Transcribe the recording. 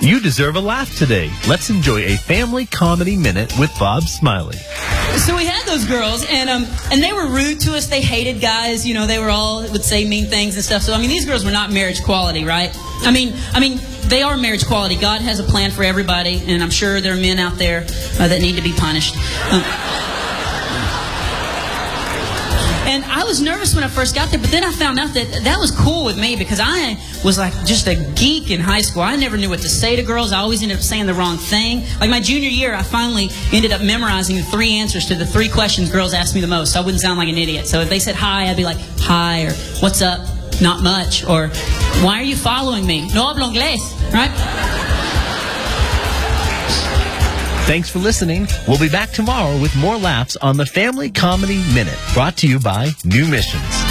You deserve a laugh today. Let's enjoy a family comedy minute with Bob Smiley. So we had those girls, and they were rude to us. They hated guys. You know, they would say mean things and stuff. So, I mean, these girls were not marriage quality, right? I mean, they are marriage quality. God has a plan for everybody, and I'm sure there are men out there that need to be punished. And I was nervous when I first got there, but then I found out that was cool with me because I was like just a geek in high school. I never knew what to say to girls. I always ended up saying the wrong thing. Like my junior year, I finally ended up memorizing the 3 answers to the 3 questions girls asked me the most, so I wouldn't sound like an idiot. So if they said hi, I'd be like, hi, or what's up? Not much. Or why are you following me? No hablo inglés, right? Thanks for listening. We'll be back tomorrow with more laughs on the Family Comedy Minute, brought to you by New Missions.